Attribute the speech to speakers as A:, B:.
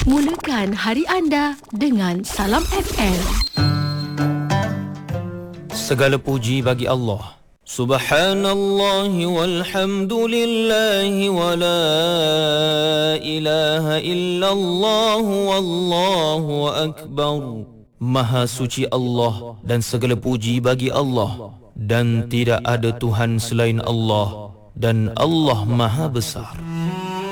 A: Mulakan hari anda dengan Salam FM.
B: Segala puji bagi Allah. Subhanallah walhamdulillah wa la ilaha illallah wallahu akbar. Maha suci Allah dan segala puji bagi Allah, dan tidak ada Tuhan selain Allah, dan Allah Maha Besar.